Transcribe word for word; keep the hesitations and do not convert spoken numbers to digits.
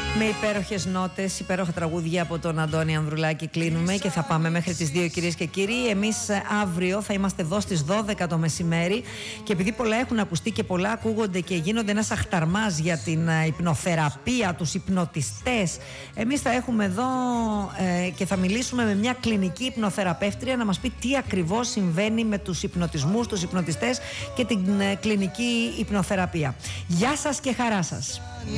Με υπέροχες νότες, υπέροχα τραγούδια από τον Αντώνη Ανδρουλάκη κλείνουμε και θα πάμε μέχρι τις δύο, κυρίες και κύριοι. Εμείς αύριο θα είμαστε εδώ στις δώδεκα το μεσημέρι και επειδή πολλά έχουν ακουστεί και πολλά ακούγονται και γίνονται ένας αχταρμάς για την υπνοθεραπεία, τους υπνοτιστές, εμείς θα έχουμε εδώ ε, και θα μιλήσουμε με μια κλινική υπνοθεραπεύτρια να μας πει τι ακριβώς συμβαίνει με τους υπνοτισμούς, τους υπνοτιστές και την ε, κλινική υπνοθεραπεία. Γεια σας και χαρά σας.